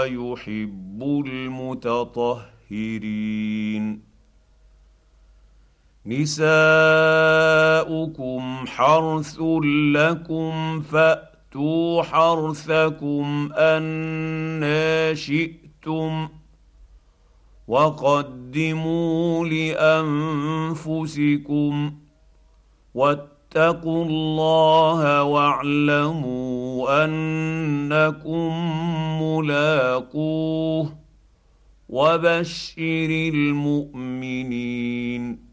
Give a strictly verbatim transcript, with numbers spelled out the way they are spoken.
يحب المتطهرين. نساؤكم حرث لكم فأتوا حرثكم أنى شئتم وقدموا لأنفسكم واتقوا الله واعلموا أنكم ملاقوه وبشر المؤمنين.